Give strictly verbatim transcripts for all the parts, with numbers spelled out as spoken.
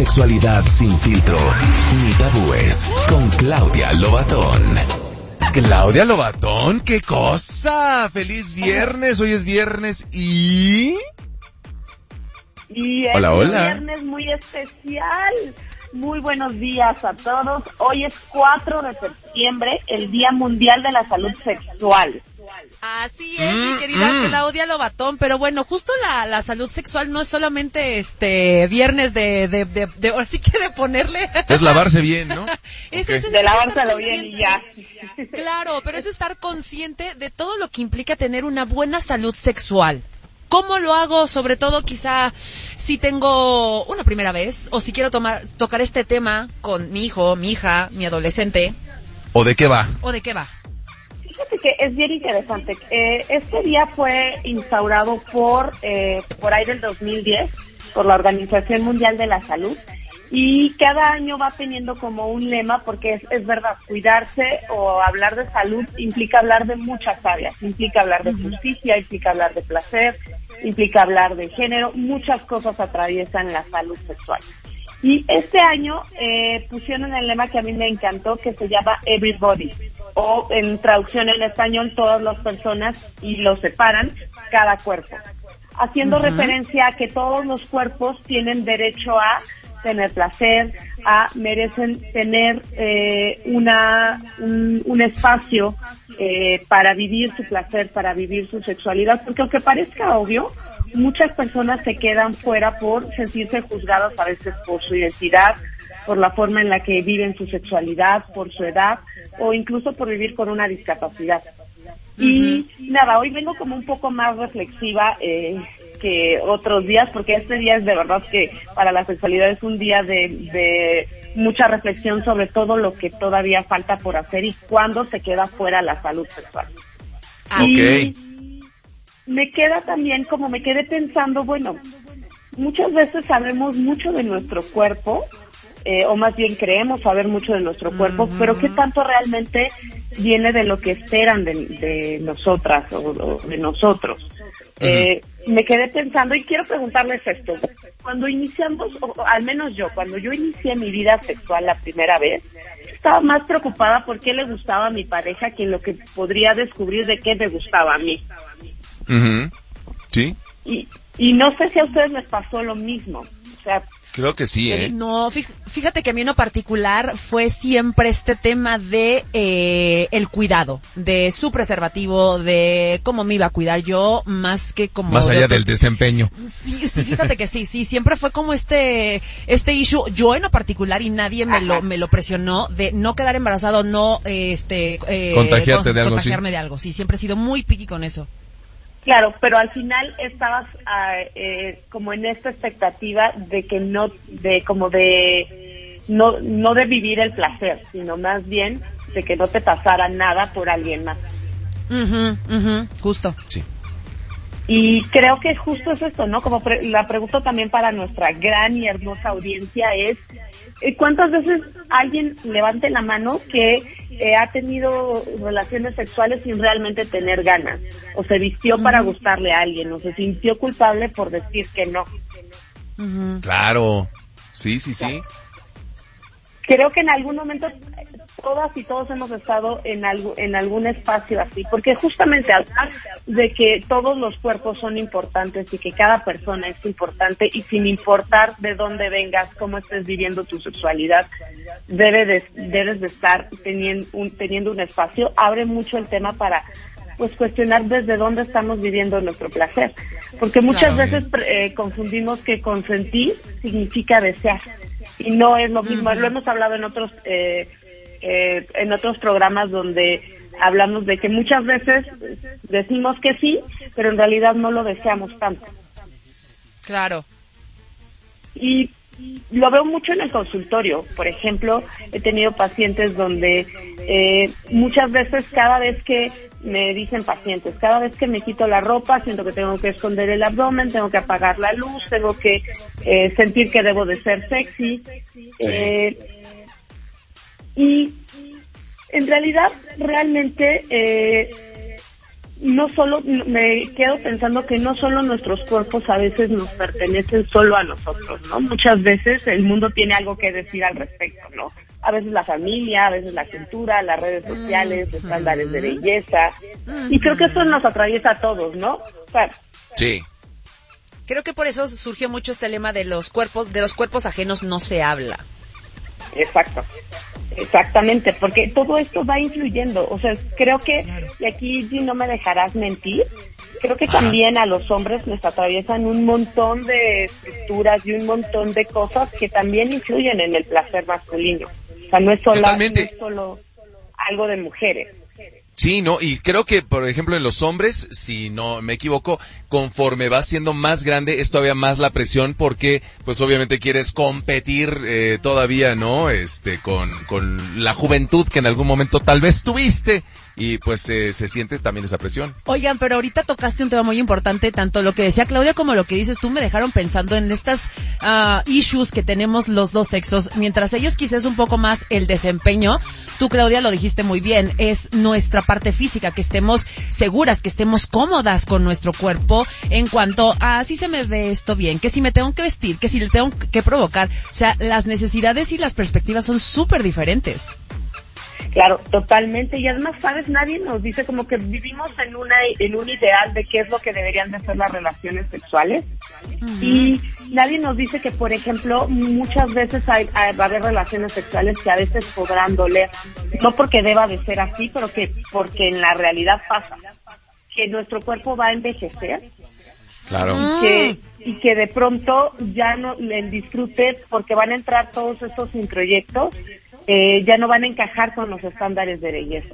Sexualidad sin filtro ni tabúes con Claudia Lobatón. Claudia Lobatón, qué cosa. Feliz viernes, hoy es viernes y... Y es hola, un hola. viernes muy especial. Muy buenos días a todos. Hoy es cuatro de septiembre, el Día Mundial de la Salud Sexual. Así es, Mm, mi querida mm. Claudia Lobatón, pero bueno, justo la, la salud sexual no es solamente este viernes de, de, de, de así que de ponerle. Es lavarse bien, ¿no? Es, Okay. es, es De estar lavárselo bien y ya. Claro, pero es estar consciente de todo lo que implica tener una buena salud sexual. ¿Cómo lo hago? Sobre todo quizá si tengo una primera vez o si quiero tomar, tocar este tema con mi hijo, mi hija, mi adolescente. ¿O de qué va? ¿O de qué va? Fíjate que es bien interesante. Eh, este día fue instaurado por, eh, por ahí del dos mil diez, por la Organización Mundial de la Salud, y cada año va teniendo como un lema, porque es, es verdad, cuidarse o hablar de salud implica hablar de muchas áreas, implica hablar de justicia, implica hablar de placer, implica hablar de género, muchas cosas atraviesan la salud sexual. Y este año eh, pusieron el lema que a mí me encantó, que se llama Everybody, o en traducción en español, todas las personas, y lo separan, cada cuerpo, haciendo Uh-huh. referencia a que todos los cuerpos tienen derecho a tener placer, a merecen tener eh, una un, un espacio eh, para vivir su placer, para vivir su sexualidad, porque aunque parezca obvio, muchas personas se quedan fuera por sentirse juzgadas a veces por su identidad, por la forma en la que viven su sexualidad, por su edad o incluso por vivir con una discapacidad. Uh-huh. Y nada, hoy vengo como un poco más reflexiva eh, que otros días, porque este día es de verdad que para la sexualidad es un día de, de mucha reflexión sobre todo lo que todavía falta por hacer y cuándo se queda fuera la salud sexual. Ah, y okay. Me queda también, como me quedé pensando, bueno, muchas veces sabemos mucho de nuestro cuerpo, eh, o más bien creemos saber mucho de nuestro cuerpo, uh-huh. pero ¿qué tanto realmente viene de lo que esperan de, de nosotras o, o de nosotros? Uh-huh. Eh, me quedé pensando y quiero preguntarles esto. Cuando iniciamos, o al menos yo, cuando yo inicié mi vida sexual la primera vez, estaba más preocupada por qué le gustaba a mi pareja que lo que podría descubrir de qué me gustaba a mí. Uh-huh. Sí. Y, y no sé si a ustedes les pasó lo mismo. O sea, creo que sí, ¿eh? No, fíjate que a mí en lo particular fue siempre este tema de eh, el cuidado, de su preservativo, de cómo me iba a cuidar yo, más que como... Más allá de, del desempeño. Sí, sí, fíjate que sí, sí, siempre fue como este este issue, yo en lo particular, y nadie me lo me lo presionó, de no quedar embarazado, no este eh, contagiarte con, de algo, contagiarme sí. de algo, sí, siempre he sido muy picky con eso. Claro, pero al final estabas uh, eh, como en esta expectativa de que no, de como de, no, no de vivir el placer, sino más bien de que no te pasara nada por alguien más. Mhm, mhm, justo. Sí. Y creo que justo es esto, ¿no? Como pre- la pregunta también para nuestra gran y hermosa audiencia es, ¿cuántas veces alguien levante la mano que eh, ha tenido relaciones sexuales sin realmente tener ganas? O se vistió uh-huh. para gustarle a alguien, o se sintió culpable por decir que no. Uh-huh. Claro, sí, sí, sí. Creo que en algún momento todas y todos hemos estado en algo, en algún espacio así, porque justamente hablar de que todos los cuerpos son importantes y que cada persona es importante y sin importar de dónde vengas, cómo estés viviendo tu sexualidad, debe de, debes de estar teniendo un, teniendo un espacio, abre mucho el tema para pues cuestionar desde dónde estamos viviendo nuestro placer, porque muchas claro, veces eh, confundimos que consentir significa desear y no es lo mismo. Uh-huh. Lo hemos hablado en otros eh, eh, en otros programas donde hablamos de que muchas veces decimos que sí, pero en realidad no lo deseamos tanto. Claro. Y lo veo mucho en el consultorio. Por ejemplo, he tenido pacientes donde eh, muchas veces, cada vez que me dicen pacientes, cada vez que me quito la ropa, siento que tengo que esconder el abdomen, tengo que apagar la luz, tengo que eh, sentir que debo de ser sexy. Eh, y en realidad, realmente, eh, no solo, me quedo pensando que no solo nuestros cuerpos a veces nos pertenecen solo a nosotros, ¿no? Muchas veces el mundo tiene algo que decir al respecto, ¿no? A veces la familia, a veces la cultura, las redes sociales, mm-hmm. estándares de belleza, mm-hmm. y creo que eso nos atraviesa a todos, ¿no? O sea, sí. Creo que por eso surgió mucho este lema de los cuerpos, de los cuerpos ajenos no se habla. Exacto, exactamente, porque todo esto va influyendo, o sea, creo que, y aquí G, no me dejarás mentir, creo que también a los hombres les atraviesan un montón de estructuras y un montón de cosas que también influyen en el placer masculino, o sea, no es solo, no es solo algo de mujeres. Sí, no, y creo que, por ejemplo, en los hombres, si no me equivoco, conforme va siendo más grande, es todavía más la presión porque, pues obviamente quieres competir eh, todavía, ¿no? Este, con, con la juventud que en algún momento tal vez tuviste y pues eh, se siente también esa presión. Oigan, pero ahorita tocaste un tema muy importante, tanto lo que decía Claudia como lo que dices tú me dejaron pensando en estas uh, issues que tenemos los dos sexos, mientras ellos quizás un poco más el desempeño, tú Claudia lo dijiste muy bien, es nuestra parte física, que estemos seguras, que estemos cómodas con nuestro cuerpo en cuanto a si se me ve esto bien, que si me tengo que vestir, que si le tengo que provocar, o sea, las necesidades y las perspectivas son súper diferentes. Claro, totalmente, y además, ¿sabes? Nadie nos dice como que vivimos en una en un ideal de qué es lo que deberían de ser las relaciones sexuales, uh-huh. y nadie nos dice que, por ejemplo, muchas veces hay, hay, va a haber relaciones sexuales que a veces podrán doler, no porque deba de ser así, pero que porque en la realidad pasa, que nuestro cuerpo va a envejecer, claro, y que, y que de pronto ya no el disfrute, porque van a entrar todos estos introyectos, Eh, ya no van a encajar con los estándares de belleza.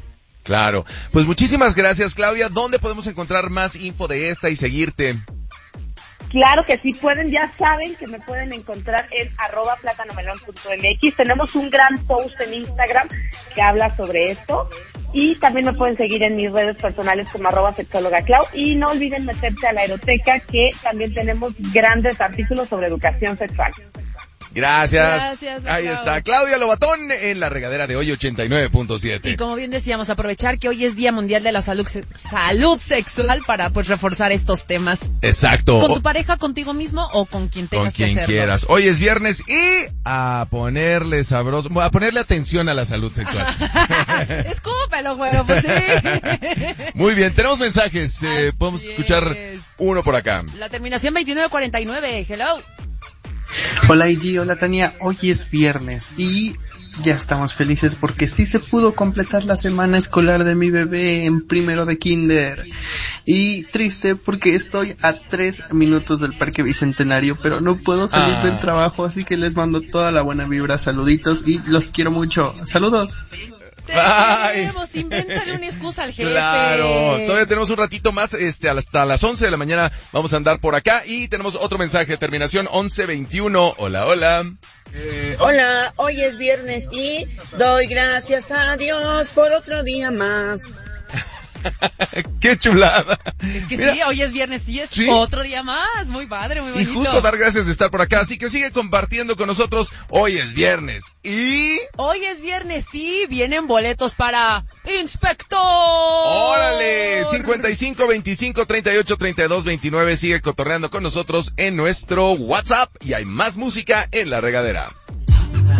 Claro. Pues muchísimas gracias, Claudia. ¿Dónde podemos encontrar más info de esta y seguirte? Claro que sí, pueden, ya saben que me pueden encontrar en arroba platanomelon punto m x. Tenemos un gran post en Instagram que habla sobre esto. Y también me pueden seguir en mis redes personales como arroba sexóloga Clau. Y no olviden meterse a la Eroteca, que también tenemos grandes artículos sobre educación sexual. Gracias. Gracias. Ahí Clau. está Claudia Lobatón en la regadera de hoy ochenta y nueve punto siete. Y como bien decíamos, aprovechar que hoy es Día Mundial de la Salud Salud Sexual para pues reforzar estos temas. Exacto. ¿Con tu pareja, contigo mismo o con quien tengas con quien que hacerlo? quieras. Hoy es viernes y a ponerle sabroso, a ponerle atención a la salud sexual. Escúpelo, güero, pues sí. Muy bien, tenemos mensajes. Eh, podemos escuchar es. uno por acá. La terminación veintinueve cuarenta y nueve. Hello. Hola Igi, hola Tania, hoy es viernes y ya estamos felices porque sí se pudo completar la semana escolar de mi bebé en primero de kinder. Y triste porque estoy a tres minutos del Parque Bicentenario, pero no puedo salir ah. del trabajo, así que les mando toda la buena vibra, saluditos y los quiero mucho. Saludos. Tenemos, invéntale una excusa al jefe. Claro, todavía tenemos un ratito más, este, hasta las once de la mañana vamos a andar por acá y tenemos otro mensaje, terminación once veintiuno. Hola, hola. Eh, hola, hoy es viernes y doy gracias a Dios por otro día más. ¡Qué chulada! Es que Mira, sí, hoy es viernes y es ¿sí? otro día más. Muy padre, muy bonito. Y justo dar gracias de estar por acá, así que sigue compartiendo con nosotros. Hoy es viernes y... Hoy es viernes, sí, vienen boletos para Inspector. ¡Órale! cincuenta y cinco, veinticinco, treinta y ocho, treinta y dos, veintinueve. Sigue cotorreando con nosotros en nuestro WhatsApp y hay más música en La Regadera.